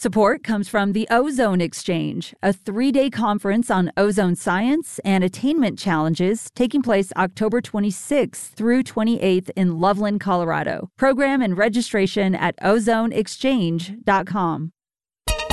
Support comes from the Ozone Exchange, a 3-day conference on ozone science and attainment challenges taking place October 26th through 28th in Loveland, Colorado. Program and registration at ozoneexchange.com.